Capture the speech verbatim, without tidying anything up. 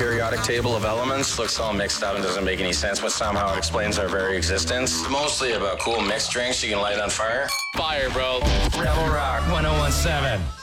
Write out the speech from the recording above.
periodic table of elements. Looks all mixed up and doesn't make any sense, but somehow it explains our very existence. Mostly about cool mixed drinks you can light on fire. Fire, bro. Rebel Rock one oh one seven.